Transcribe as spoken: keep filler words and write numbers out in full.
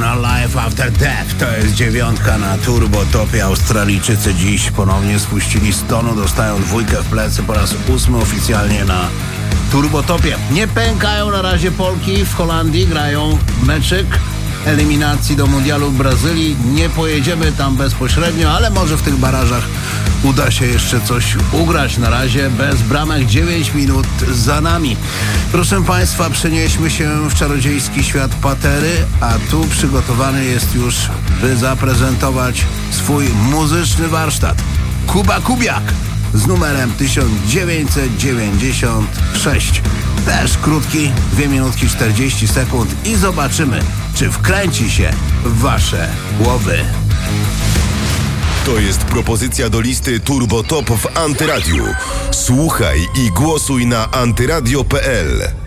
na Life After Death. To jest dziewiątka na Turbo Topie. Australijczycy dziś ponownie spuścili z tonu, dostają dwójkę w plecy po raz ósmy oficjalnie na Turbo Topie. Nie pękają na razie Polki. W Holandii grają meczyk eliminacji do mundialu w Brazylii. Nie pojedziemy tam bezpośrednio, ale może w tych barażach uda się jeszcze coś ugrać. Na razie bez bramek, dziewięć minut za nami. Proszę Państwa, przenieśmy się w czarodziejski świat patery, a tu przygotowany jest już, by zaprezentować swój muzyczny warsztat Kuba Kubiak z numerem tysiąc dziewięćset dziewięćdziesiąt sześć. Też krótki, dwie minutki czterdzieści sekund i zobaczymy, czy wkręci się w Wasze głowy. To jest propozycja do listy Turbo Top w Antyradiu. Słuchaj i głosuj na antyradio kropka p l.